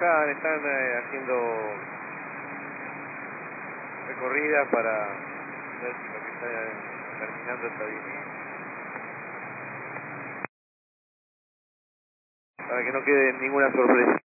están haciendo recorridas para ver si lo que está terminando está bien. Para que no quede ninguna sorpresa.